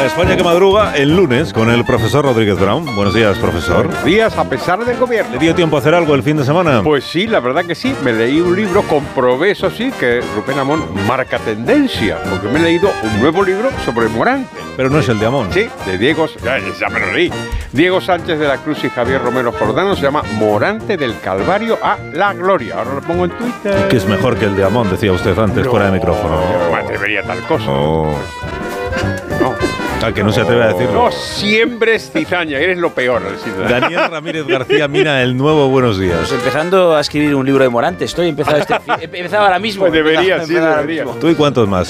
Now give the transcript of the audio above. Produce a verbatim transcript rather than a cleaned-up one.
España que madruga el lunes con el profesor Rodríguez Brown. Buenos días, profesor. Buenos días, a pesar del gobierno. ¿Le dio tiempo a hacer algo el fin de semana? Pues sí, la verdad que sí. Me leí un libro, comprobé, eso sí, que Rubén Amón marca tendencia, porque me he leído un nuevo libro sobre Morante. Pero no es el de Amón. Sí, de Diego, ya, ya me lo leí. Diego Sánchez de la Cruz y Javier Romero Jordano, se llama Morante del Calvario a la Gloria. Ahora lo pongo en Twitter. Que es mejor que el de Amón, decía usted antes, No, fuera de micrófono. Yo no me atrevería a tal cosa. Oh. No. Ah, que no se atreve a decirlo. No siembres cizaña, eres lo peor. Daniel Ramírez García Mina, el nuevo Buenos Días. Pues empezando a escribir un libro de Morante. Estoy empezando este, he empezado ahora mismo. Pues debería, empezado, sí, empezado debería. ahora mismo. ¿Tú y cuántos más?